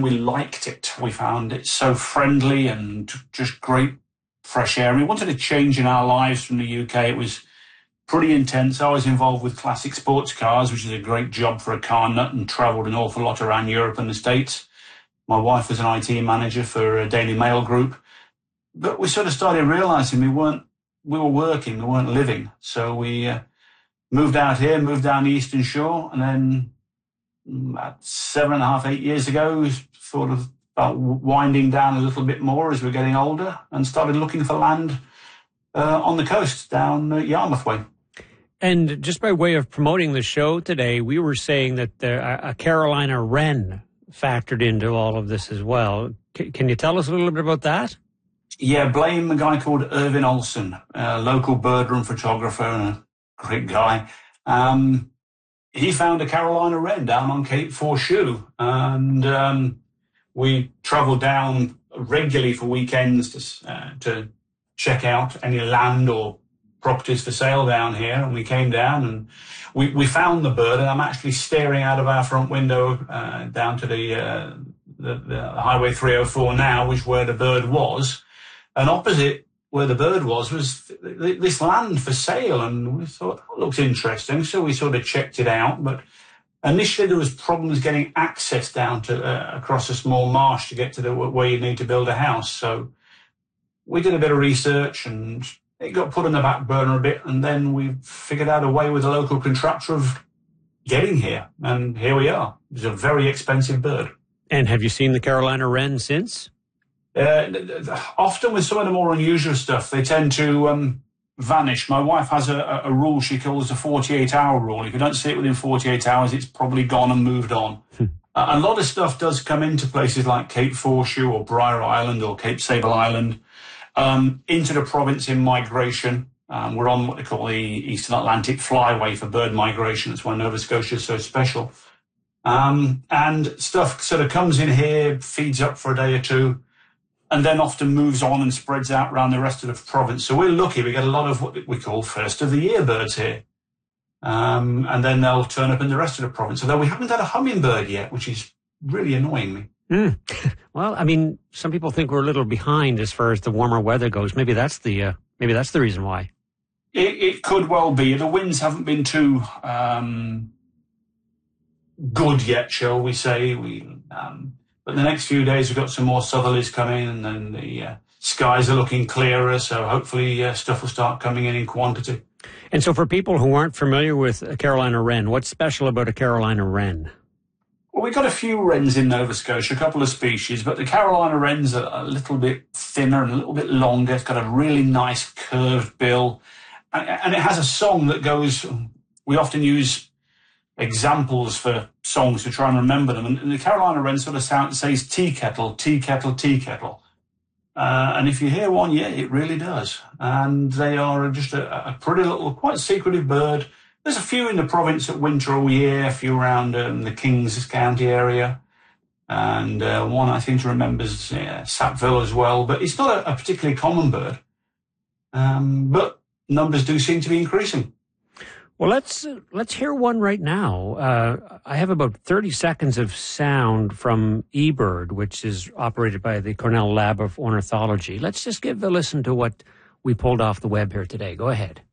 we liked it. We found it so friendly and just great fresh air. And we wanted a change in our lives from the UK. It was pretty intense. I was involved with classic sports cars, which is a great job for a car nut, and travelled an awful lot around Europe and the States. My wife was an IT manager for a Daily Mail group. But we sort of started realising we were working, we weren't living. So we moved out here, moved down the Eastern Shore, and then about 7.5, 8 years ago, sort of about winding down a little bit more as we're getting older, and started looking for land on the coast down Yarmouth way. And just by way of promoting the show today, we were saying that a Carolina wren factored into all of this as well. Can you tell us a little bit about that? Yeah, blame a guy called Irvin Olsen, a local birdroom photographer and a great guy. He found a Carolina wren down on Cape Foreshoe, and we travelled down regularly for weekends to check out any land or properties for sale down here. And we came down and we found the bird, and I'm actually staring out of our front window down to the Highway 304 now, which where the bird was. And opposite where the bird was this land for sale, and we thought, oh, looks interesting. So we sort of checked it out, but initially there was problems getting access down to across a small marsh to get to where you need to build a house. So we did a bit of research, and it got put on the back burner a bit, and then we figured out a way with a local contractor of getting here, and here we are. It's a very expensive bird. And have you seen the Carolina wren since? Often with some of the more unusual stuff, they tend to vanish. My wife has a rule she calls the 48-hour rule. If you don't see it within 48 hours, it's probably gone and moved on. A lot of stuff does come into places like Cape Foreshoe or Briar Island or Cape Sable Island, into the province in migration. We're on what they call the Eastern Atlantic Flyway for bird migration. That's why Nova Scotia is so special. And stuff sort of comes in here, feeds up for a day or two, and then often moves on and spreads out around the rest of the province. So we're lucky. We get a lot of what we call first of the year birds here. And then they'll turn up in the rest of the province. Although we haven't had a hummingbird yet, which is really annoying me. Well, I mean, some people think we're a little behind as far as the warmer weather goes. Maybe that's the reason why. It could well be. The winds haven't been too good yet, shall we say. But the next few days we've got some more southerlies coming, and then the skies are looking clearer, so hopefully stuff will start coming in quantity. And so for people who aren't familiar with a Carolina wren, what's special about a Carolina wren? Well, we've got a few wrens in Nova Scotia, a couple of species, but the Carolina wren's are a little bit thinner and a little bit longer. It's got a really nice curved bill, and it has a song that goes, we often use examples for songs to try and remember them. And the Carolina wren sort of says tea kettle, tea kettle, tea kettle. And if you hear one, yeah, it really does. And they are just a pretty little, quite secretive bird. There's a few in the province that winter all year, a few around the Kings County area. And one I seem to remember is Sappville as well. But it's not a particularly common bird. But numbers do seem to be increasing. Well, let's hear one right now. I have about 30 seconds of sound from eBird, which is operated by the Cornell Lab of Ornithology. Let's just give a listen to what we pulled off the web here today. Go ahead.